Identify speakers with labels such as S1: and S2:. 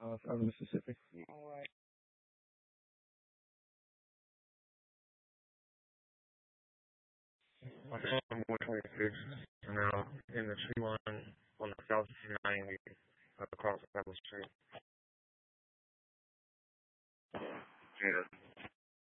S1: of Mississippi.
S2: All right.
S1: I'm 126 now in the tree line on the South 90 across the Street. Yeah.